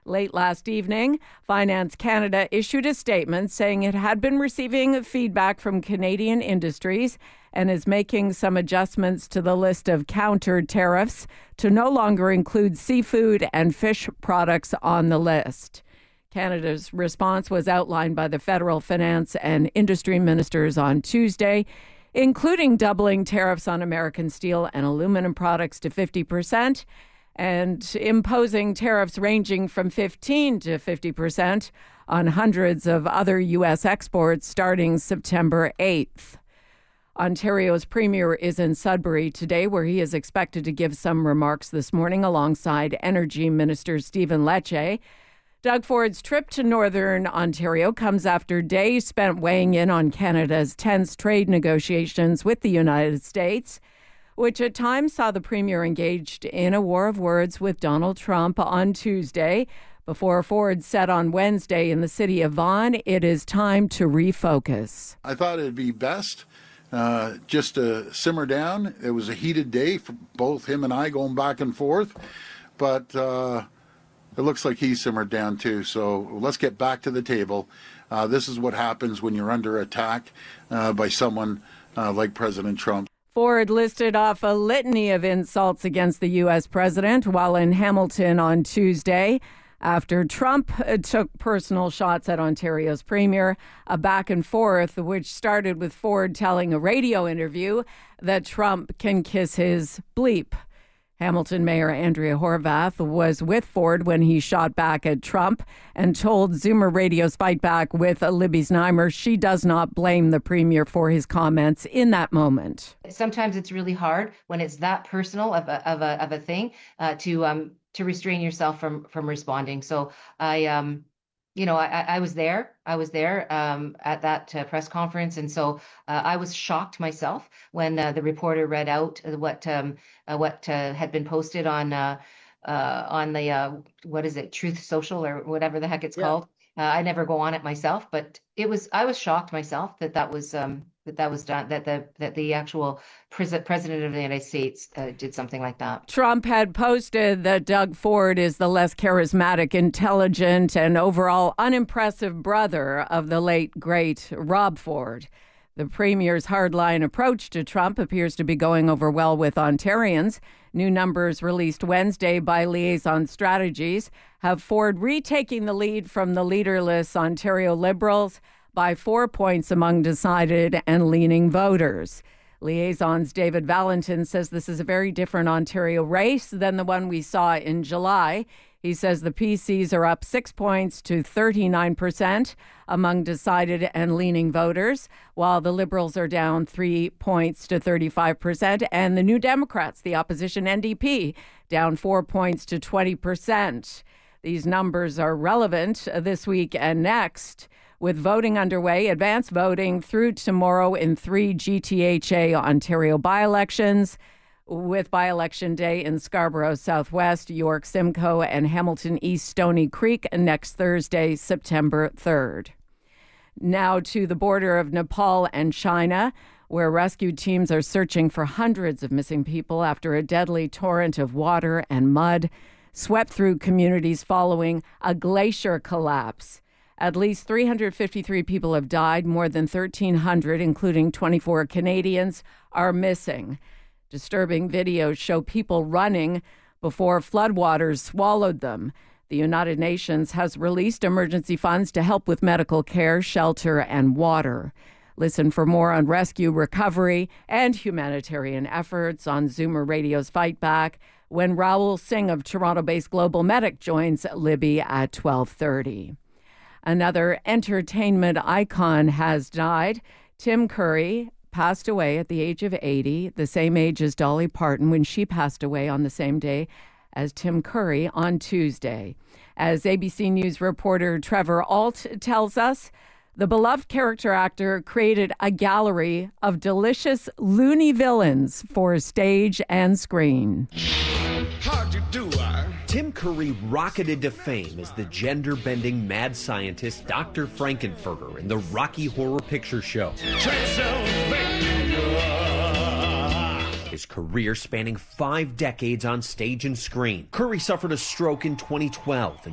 Late last evening, Finance Canada issued a statement saying it had been receiving feedback from Canadian industries and is making some adjustments to the list of counter tariffs to no longer include seafood and fish products on the list. Canada's response was outlined by the federal finance and industry ministers on Tuesday, including doubling tariffs on American steel and aluminum products to 50%, and imposing tariffs ranging from 15 to 50% on hundreds of other U.S. exports starting September 8th. Ontario's premier is in Sudbury today, where he is expected to give some remarks this morning alongside Energy Minister Stephen Lecce. Doug Ford's trip to Northern Ontario comes after days spent weighing in on Canada's tense trade negotiations with the United States, which at times saw the premier engaged in a war of words with Donald Trump on Tuesday. Before Ford said on Wednesday in the city of Vaughan, it is time to refocus. I thought it'd be best just to simmer down. It was a heated day for both him and I going back and forth, but it looks like he simmered down too. So let's get back to the table. This is what happens when you're under attack by someone like President Trump. Ford listed off a litany of insults against the U.S. president while in Hamilton on Tuesday after Trump took personal shots at Ontario's premier, a back and forth which started with Ford telling a radio interview that Trump can kiss his bleep. Hamilton Mayor Andrea Horwath was with Ford when he shot back at Trump and told Zoomer Radio's Fight Back with Libby Znaimer she does not blame the premier for his comments in that moment. Sometimes it's really hard when it's that personal of a thing to restrain yourself from responding. So I was there. I was there at that press conference, and so I was shocked myself when the reporter read out what had been posted on the what is it, Truth Social or whatever the heck it's called. I never go on it myself, but I was shocked myself that was done. That the actual president of the United States did something like that. Trump had posted that Doug Ford is the less charismatic, intelligent, and overall unimpressive brother of the late, great Rob Ford. The premier's hardline approach to Trump appears to be going over well with Ontarians. New numbers released Wednesday by Liaison Strategies have Ford retaking the lead from the leaderless Ontario Liberals by 4 points among decided and leaning voters. Liaison's David Valentin says this is a very different Ontario race than the one we saw in July. He says the PCs are up 6 points to 39% among decided and leaning voters, while the Liberals are down 3 points to 35%, and the New Democrats, the opposition NDP, down 4 points to 20%. These numbers are relevant this week and next. With voting underway, advance voting through tomorrow in 3 GTHA Ontario by-elections, with by-election day in Scarborough Southwest, York Simcoe, and Hamilton East Stony Creek next Thursday, September 3rd. Now to the border of Nepal and China, where rescue teams are searching for hundreds of missing people after a deadly torrent of water and mud swept through communities following a glacier collapse. At least 353 people have died. More than 1,300, including 24 Canadians, are missing. Disturbing videos show people running before floodwaters swallowed them. The United Nations has released emergency funds to help with medical care, shelter, and water. Listen for more on rescue, recovery, and humanitarian efforts on Zoomer Radio's Fight Back when Raoul Singh of Toronto-based Global Medic joins Libby at 12:30. Another entertainment icon has died. Tim Curry passed away at the age of 80, the same age as Dolly Parton when she passed away on the same day as Tim Curry on Tuesday. As ABC News reporter Trevor Ault tells us, the beloved character actor created a gallery of delicious loony villains for stage and screen. How'd you do, Tim Curry rocketed to fame as the gender-bending mad scientist Dr. Frankenfurter in the Rocky Horror Picture Show. His career spanning 5 decades on stage and screen. Curry suffered a stroke in 2012 and